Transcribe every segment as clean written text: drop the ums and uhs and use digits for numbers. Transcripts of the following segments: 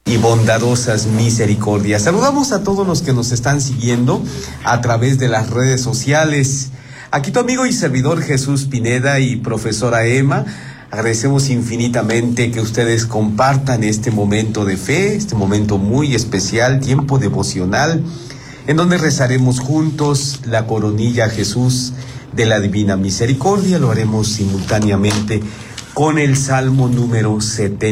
Y bondadosas misericordias. Saludamos a todos los que nos están siguiendo a través de las redes sociales. Aquí tu amigo y servidor Jesús Pineda y profesora Emma. Agradecemos infinitamente que ustedes compartan este momento de fe, este momento muy especial, tiempo devocional, en donde rezaremos juntos la coronilla a Jesús de la Divina Misericordia. Lo haremos simultáneamente con el Salmo número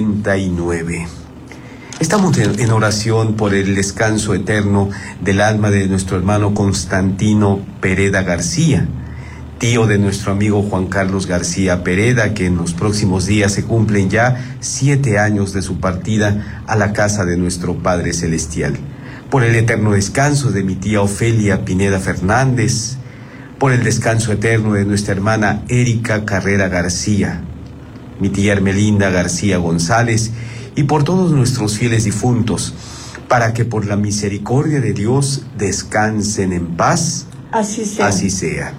79. Estamos en oración por el descanso eterno del alma de nuestro hermano Constantino Pereda García, tío de nuestro amigo Juan Carlos García Pereda, que en los próximos días se cumplen ya 7 años de su partida a la casa de nuestro Padre Celestial. Por el eterno descanso de mi tía Ofelia Pineda Fernández, por el descanso eterno de nuestra hermana Erika Carrera García, mi tía Hermelinda García González, y por todos nuestros fieles difuntos, para que por la misericordia de Dios descansen en paz. Así sea. Así sea.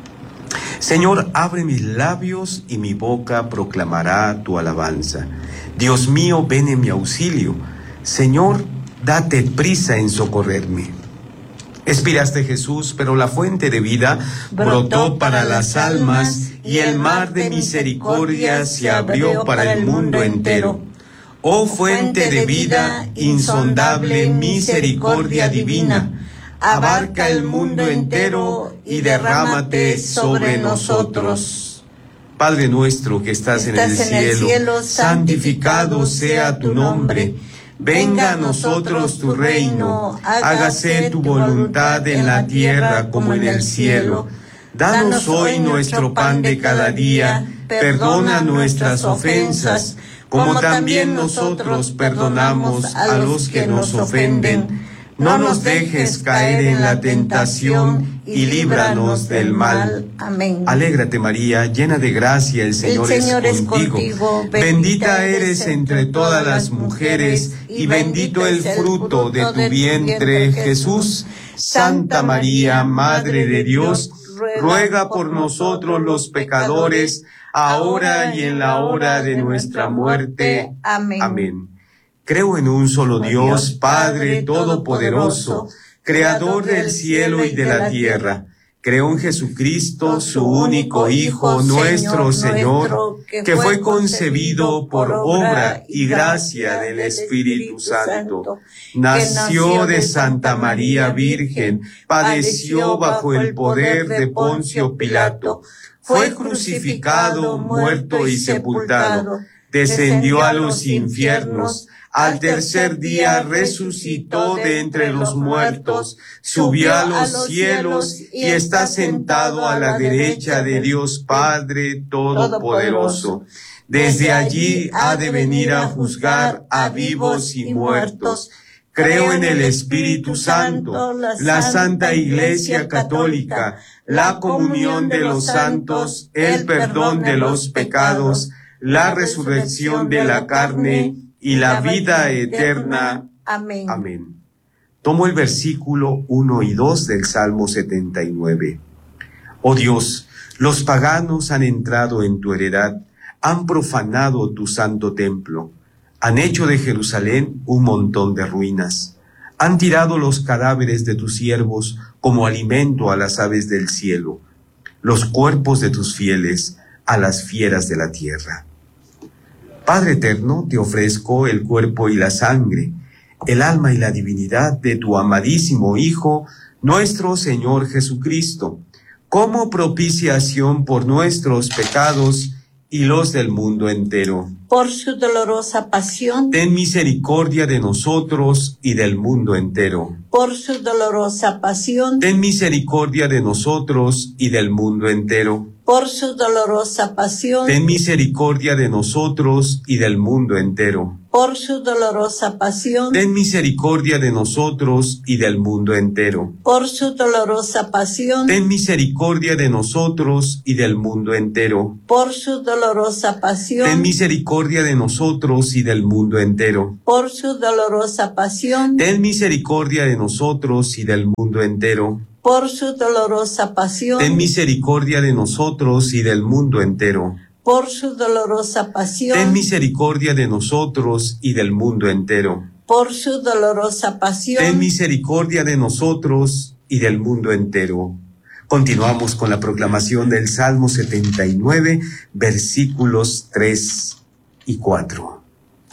Señor, abre mis labios y mi boca proclamará tu alabanza. Dios mío, ven en mi auxilio. Señor, date prisa en socorrerme. Expiraste, Jesús, pero la fuente de vida brotó para las almas y el mar de misericordia se abrió para el mundo entero. Oh fuente de vida, insondable misericordia divina, abarca el mundo entero y derrámate sobre nosotros. Padre nuestro que estás en el cielo, santificado sea tu nombre. Venga a nosotros tu reino, hágase tu voluntad en la tierra como en el cielo. Danos hoy nuestro pan de cada día, perdona nuestras ofensas, como también nosotros perdonamos a los que nos ofenden. No nos dejes caer en la tentación y líbranos del mal. Amén. Alégrate, María, llena de gracia, el Señor es contigo. Bendita eres entre todas las mujeres y bendito el fruto de tu vientre, Jesús. Santa María, Madre de Dios, ruega por nosotros los pecadores, ahora y en la hora de nuestra muerte. Amén. Amén. Creo en un solo Dios, Padre Todopoderoso, Creador del cielo y de la tierra. Creo en Jesucristo, su único Hijo, nuestro Señor, que fue concebido por obra y gracia del Espíritu Santo. Nació de Santa María Virgen, padeció bajo el poder de Poncio Pilato, fue crucificado, muerto y sepultado, descendió a los infiernos, al tercer día resucitó de entre los muertos, subió a los cielos y está sentado a la derecha de Dios Padre Todopoderoso. Desde allí ha de venir a juzgar a vivos y muertos. Creo en el Espíritu Santo, la Santa Iglesia Católica, la comunión de los santos, el perdón de los pecados, la resurrección de la carne y la vida eterna. Amén. Amén. Tomo el versículo 1 y 2 del Salmo 79. Oh Dios, los paganos han entrado en tu heredad, han profanado tu santo templo, han hecho de Jerusalén un montón de ruinas, han tirado los cadáveres de tus siervos como alimento a las aves del cielo, los cuerpos de tus fieles a las fieras de la tierra. Padre eterno, te ofrezco el cuerpo y la sangre, el alma y la divinidad de tu amadísimo Hijo, nuestro Señor Jesucristo, como propiciación por nuestros pecados y los del mundo entero. Por su dolorosa pasión, ten misericordia de nosotros y del mundo entero. Por su dolorosa pasión, ten misericordia de nosotros y del mundo entero. Por su dolorosa pasión, ten misericordia de nosotros y del mundo entero. Por su dolorosa pasión, ten misericordia de nosotros y del mundo entero. Por su dolorosa pasión, ten misericordia de nosotros y del mundo entero. Por su dolorosa pasión, ten misericordia de nosotros y del mundo entero. Por su dolorosa pasión, ten misericordia de nosotros y del mundo entero. Por su dolorosa pasión, ten misericordia de nosotros y del mundo entero. Por su dolorosa pasión, ten misericordia de nosotros y del mundo entero. por su dolorosa pasión. Ten misericordia de nosotros y del mundo entero. Continuamos con la proclamación del Salmo 79, versículos 3 y 4.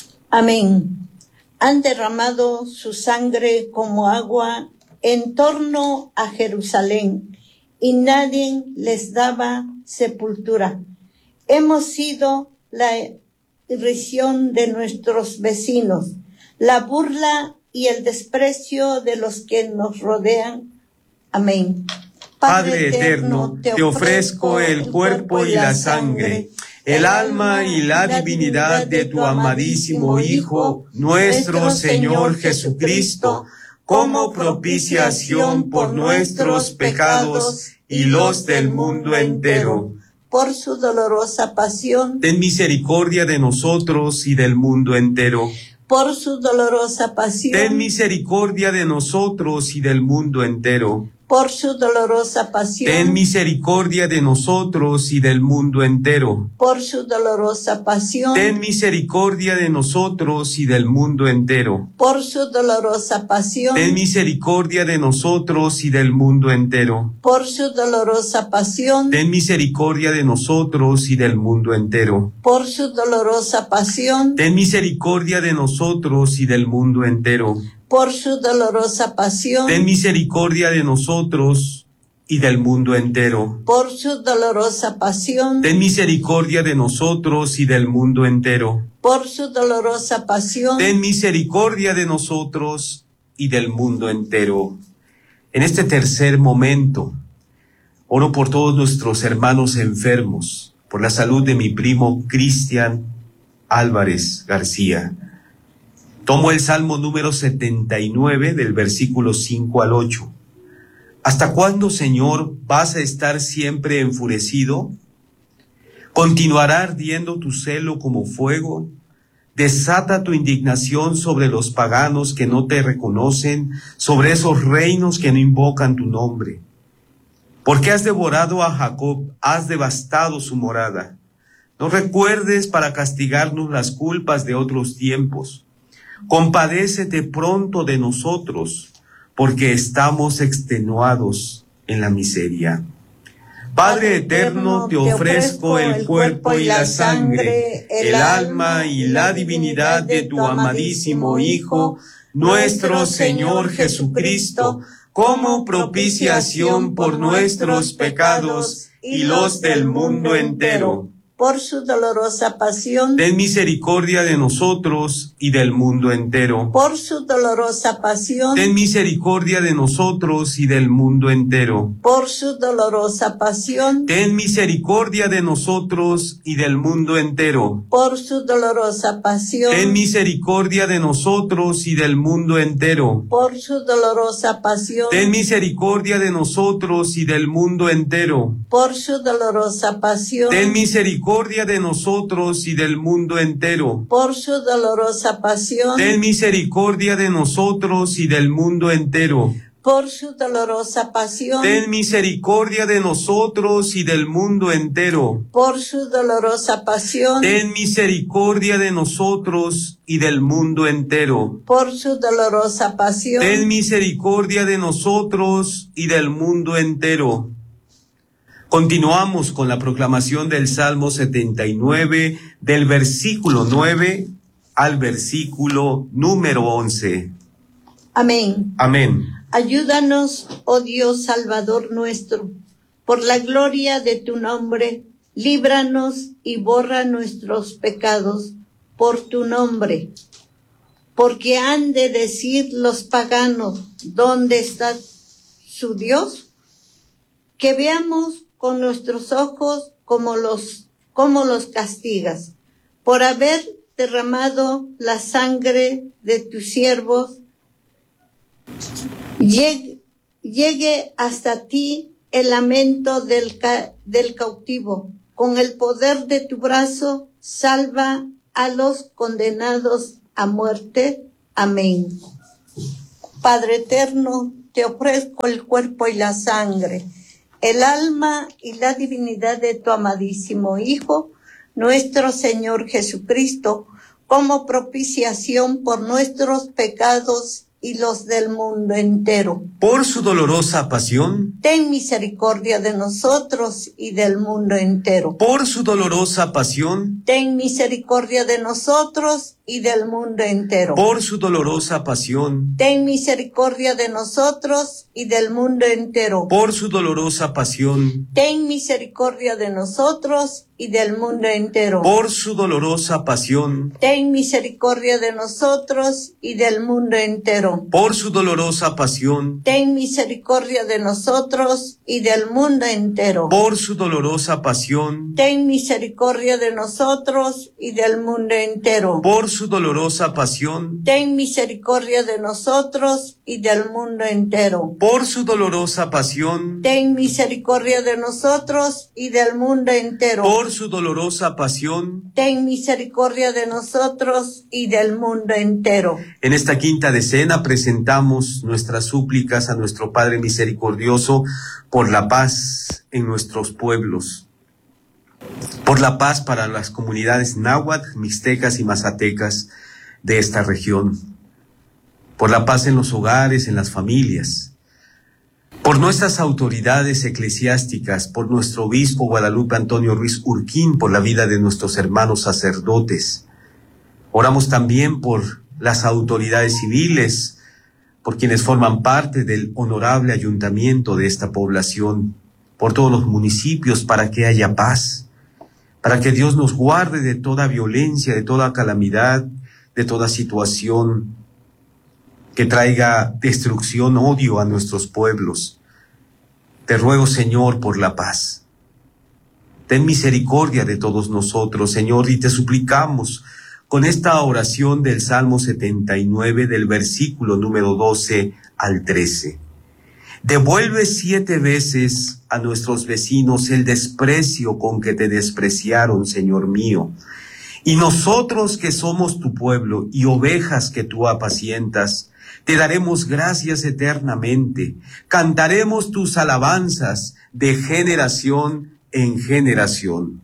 Amén. Han derramado su sangre como agua en torno a Jerusalén, y nadie les daba sepultura. Hemos sido la irrisión de nuestros vecinos, la burla y el desprecio de los que nos rodean. Amén. Padre eterno, te ofrezco el cuerpo y la sangre, el alma y la divinidad de tu amadísimo Hijo, nuestro Señor Jesucristo, como propiciación por nuestros pecados y los del mundo entero. Por su dolorosa pasión, ten misericordia de nosotros y del mundo entero. Por su dolorosa pasión, ten misericordia de nosotros y del mundo entero. Por su dolorosa pasión, ten misericordia de nosotros y del mundo entero. Por su dolorosa pasión, ten misericordia de nosotros y del mundo entero. Por su dolorosa pasión, ten misericordia de nosotros y del mundo entero. Por su dolorosa pasión, ten misericordia de nosotros y del mundo entero. Por su dolorosa pasión, ten misericordia de nosotros y del mundo entero. Por su dolorosa pasión, ten misericordia de nosotros y del mundo entero. Por su dolorosa pasión, ten misericordia de nosotros y del mundo entero. Por su dolorosa pasión, ten misericordia de nosotros y del mundo entero. En este tercer momento, oro por todos nuestros hermanos enfermos, por la salud de mi primo Cristian Álvarez García. Tomo el Salmo número 79 del versículo 5 al 8. ¿Hasta cuándo, Señor, vas a estar siempre enfurecido? ¿Continuará ardiendo tu celo como fuego? Desata tu indignación sobre los paganos que no te reconocen, sobre esos reinos que no invocan tu nombre. Porque has devorado a Jacob, has devastado su morada. No recuerdes para castigarnos las culpas de otros tiempos. Compadécete pronto de nosotros, porque estamos extenuados en la miseria. Padre eterno, te ofrezco el cuerpo y la sangre, el alma y la divinidad de tu amadísimo Hijo, nuestro Señor Jesucristo, como propiciación por nuestros pecados y los del mundo entero. Por su dolorosa pasión, ten misericordia de nosotros y del mundo entero. Por su dolorosa pasión, ten misericordia de nosotros y del mundo entero. Por su dolorosa pasión, ten misericordia de nosotros y del mundo entero. Por su dolorosa pasión, ten misericordia de nosotros y del mundo entero. Por su dolorosa pasión, ten misericordia de nosotros y del mundo entero. Por su dolorosa pasión, ten misericordia de nosotros y del mundo entero. Por su dolorosa pasión, ten misericordia de nosotros y del mundo entero. Por su dolorosa pasión, ten misericordia de nosotros y del mundo entero. Por su dolorosa pasión, ten misericordia de nosotros y del mundo entero. Por su dolorosa pasión, ten misericordia de nosotros y del mundo entero. Continuamos con la proclamación del Salmo 79, del versículo 9 al versículo número 11. Amén. Amén. Ayúdanos, oh Dios Salvador nuestro, por la gloria de tu nombre, líbranos y borra nuestros pecados por tu nombre. Porque han de decir los paganos, ¿dónde está su Dios? Que veamos con nuestros ojos cómo los castigas, por haber derramado la sangre de tus siervos. Llegue hasta ti el lamento del cautivo. Con el poder de tu brazo, salva a los condenados a muerte. Amén. Padre eterno, te ofrezco el cuerpo y la sangre, el alma y la divinidad de tu amadísimo Hijo, nuestro Señor Jesucristo, como propiciación por nuestros pecados y los del mundo entero. Por su dolorosa pasión, ten misericordia de nosotros y del mundo entero. por su dolorosa pasión, ten misericordia de nosotros y del mundo entero. por su dolorosa pasión, ten misericordia de nosotros y del mundo entero. por su dolorosa pasión, ten misericordia de nosotros y del mundo entero. por su dolorosa pasión, ten misericordia de nosotros y del mundo entero. por su dolorosa pasión, ten misericordia de nosotros y del mundo entero. por su dolorosa pasión, ten misericordia de nosotros y del mundo entero. por su dolorosa pasión, ten misericordia de nosotros y del mundo entero. por su dolorosa pasión, ten misericordia de nosotros y del mundo entero. por su dolorosa pasión. ten misericordia de nosotros y del mundo entero. En esta quinta decena presentamos nuestras súplicas a nuestro Padre misericordioso por la paz en nuestros pueblos, por la paz para las comunidades náhuatl, mixtecas y mazatecas de esta región, por la paz en los hogares, en las familias, por nuestras autoridades eclesiásticas, por nuestro obispo Guadalupe Antonio Ruiz Urquín, por la vida de nuestros hermanos sacerdotes. Oramos también por las autoridades civiles, por quienes forman parte del honorable ayuntamiento de esta población, por todos los municipios, para que haya paz, para que Dios nos guarde de toda violencia, de toda calamidad, de toda situación que traiga destrucción, odio a nuestros pueblos. Te ruego, Señor, por la paz. Ten misericordia de todos nosotros, Señor, y te suplicamos con esta oración del Salmo 79, del versículo número 12 al 13. Devuelve 7 veces a nuestros vecinos el desprecio con que te despreciaron, Señor mío. Y nosotros que somos tu pueblo y ovejas que tú apacientas, te daremos gracias eternamente. Cantaremos tus alabanzas de generación en generación.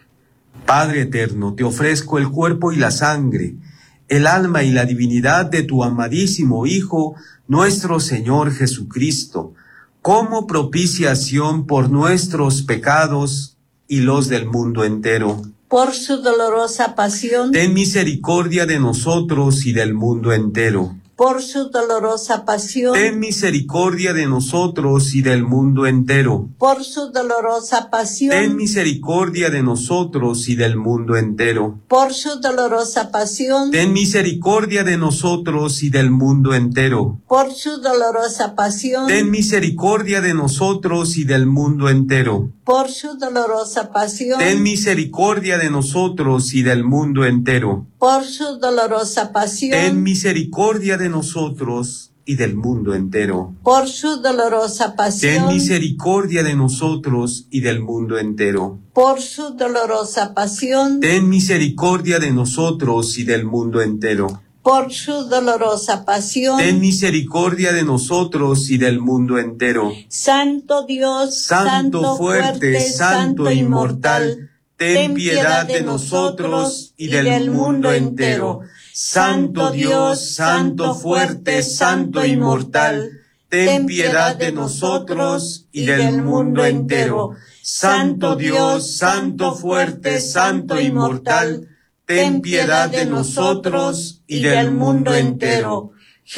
Padre eterno, te ofrezco el cuerpo y la sangre, el alma y la divinidad de tu amadísimo Hijo, nuestro Señor Jesucristo, como propiciación por nuestros pecados y los del mundo entero. Por su dolorosa pasión, ten misericordia de nosotros y del mundo entero. Por su dolorosa pasión, ten misericordia de nosotros y del mundo entero. Por su dolorosa pasión, ten misericordia de nosotros y del mundo entero. Por su dolorosa pasión, ten misericordia de nosotros y del mundo entero. Por su dolorosa pasión, ten misericordia de nosotros y del mundo entero. Por su dolorosa pasión, ten misericordia de nosotros y del mundo entero. Por su dolorosa pasión, ten misericordia de nosotros y del mundo entero. Por su dolorosa pasión, ten misericordia de nosotros y del mundo entero. Por su dolorosa pasión, ten misericordia de nosotros y del mundo entero. Por su dolorosa pasión, ten misericordia de nosotros y del mundo entero. Santo Dios, Santo fuerte, Santo inmortal, ten piedad de nosotros y del mundo entero. Santo Dios, Santo fuerte, Santo inmortal, ten piedad de nosotros y del mundo entero. Santo Dios, Santo fuerte, Santo inmortal, ten piedad de nosotros y del mundo entero.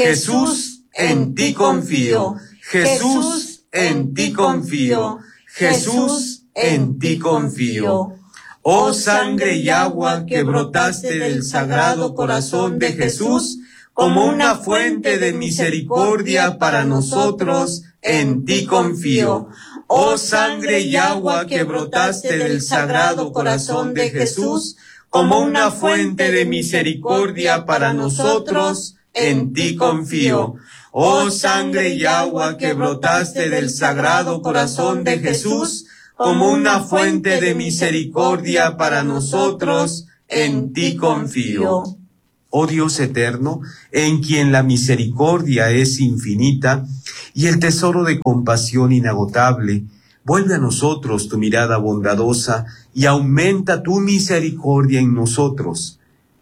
Jesús, en ti confío. Jesús, en ti confío. Jesús, en ti confío. Oh sangre y agua que brotaste del sagrado corazón de Jesús, como una fuente de misericordia para nosotros, en ti confío. Oh sangre y agua que brotaste del sagrado corazón de Jesús, como una fuente de misericordia para nosotros, en ti confío. Oh sangre y agua que brotaste del sagrado corazón de Jesús, como una fuente de misericordia para nosotros, en ti confío. Oh Dios eterno, en quien la misericordia es infinita y el tesoro de compasión inagotable, vuelve a nosotros tu mirada bondadosa y aumenta tu misericordia en nosotros.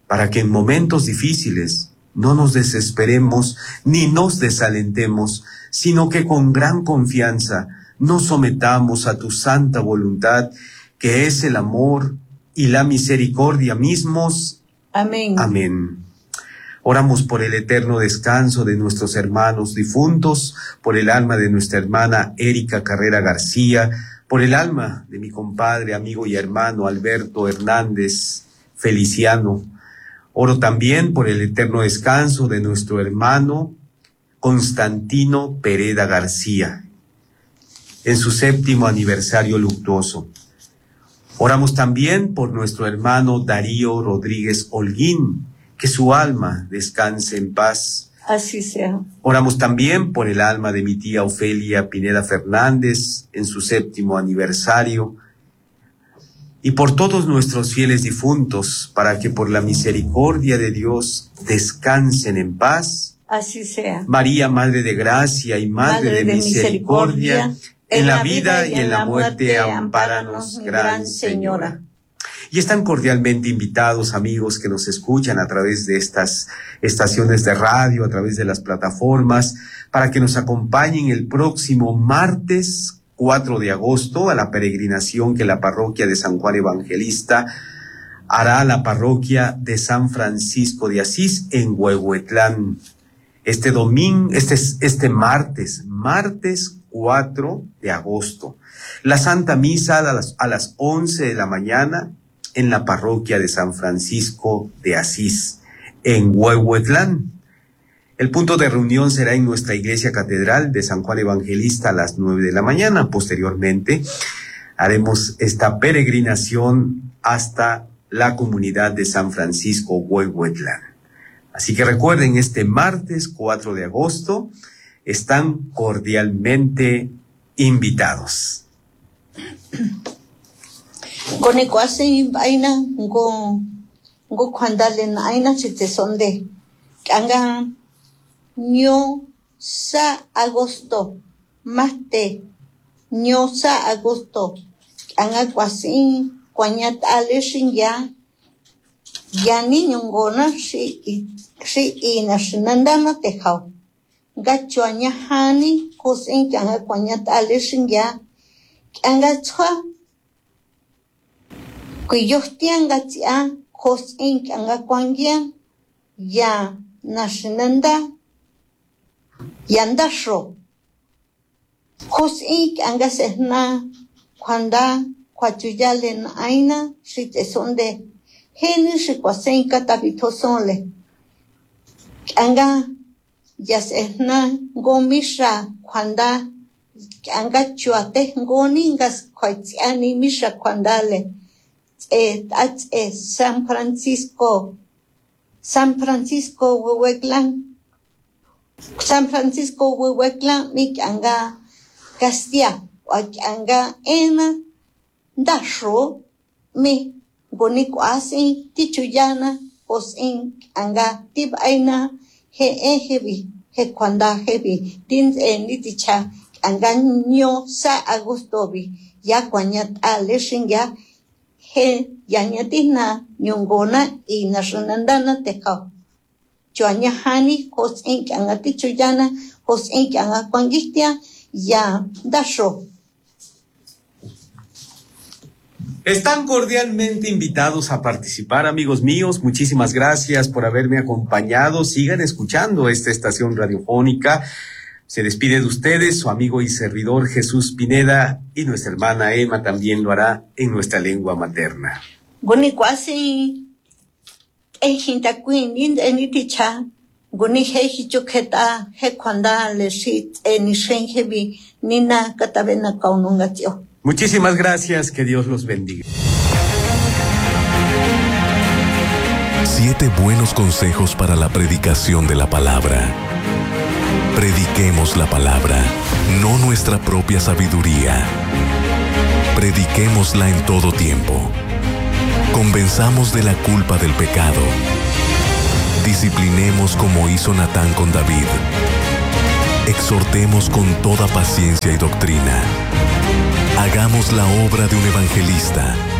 para que en momentos difíciles no nos desesperemos ni nos desalentemos, sino que con gran confianza nos sometamos a tu santa voluntad, que es el amor y la misericordia mismos. Amén. Amén. Oramos por el eterno descanso de nuestros hermanos difuntos, por el alma de nuestra hermana Erika Carrera García, por el alma de mi compadre, amigo y hermano Alberto Hernández Feliciano. Oro también por el eterno descanso de nuestro hermano Constantino Pereda García, en su 7º aniversario luctuoso. Oramos también por nuestro hermano Darío Rodríguez Holguín, que su alma descanse en paz. Así sea. Oramos también por el alma de mi tía Ofelia Pineda Fernández, en su 7º aniversario, y por todos nuestros fieles difuntos, para que por la misericordia de Dios descansen en paz. Así sea. María, Madre de Gracia y Madre de Misericordia, en la vida y en la muerte, ampáranos, Gran Señora. Y están cordialmente invitados, amigos que nos escuchan a través de estas estaciones de radio, a través de las plataformas, para que nos acompañen el próximo martes 4 de agosto a la peregrinación que la parroquia de San Juan Evangelista hará a la parroquia de San Francisco de Asís en Huehuetlán. Este martes 4 de agosto, la Santa Misa a las 11 de la mañana en la parroquia de San Francisco de Asís, en Huehuetlán. El punto de reunión será en nuestra iglesia catedral de San Juan Evangelista a las 9 de la mañana. Posteriormente, haremos esta peregrinación hasta la comunidad de San Francisco Huehuetlán. Así que recuerden, este martes 4 de agosto están cordialmente invitados. Con el cuasi aina go cuandalen aina chiste son de anga ño sa agosto mate ño sa agosto anga cuasi cuañat aleshin ya niño ngona si ina shinandana te hao gachuaña hani cosin anga cuañat aleshin ya anga chua Kuyohtian gatia cosin anga cuangian ya nashinanda yandasho cosin anga sehna cuanda cuachuyalen aina si te son de geni si cuasen catabitosole anga ya sehna gomisha cuanda anga chuate goningas cuachiani misha cuandale San Francisco Huehuetlán mi anga Castilla anga ena dasho mi gonico asin tichuyana osin anga tib aina hebi he cuanda hebi din niticha anga ño sa agostobi ya cuañat aleshin ya he yañatina nyongona y nasunandana tekao chuaña hani cosin anga tichuyana cosin anga cuangistia ya dasho. Están cordialmente invitados a participar, amigos míos. Muchísimas gracias por haberme acompañado. Sigan escuchando esta estación radiofónica. Se despide de ustedes su amigo y servidor Jesús Pineda, y nuestra hermana Emma también lo hará en nuestra lengua materna. Guni kwasi hinta queen eniticha guni hichuketa he kwanda le shit enishenhebi nina katabena kaunungatio. Muchísimas gracias, que Dios los bendiga. 7 buenos consejos para la predicación de la palabra. Prediquemos la palabra, no nuestra propia sabiduría. Prediquémosla en todo tiempo. Convenzamos de la culpa del pecado. Disciplinemos como hizo Natán con David. Exhortemos con toda paciencia y doctrina. Hagamos la obra de un evangelista.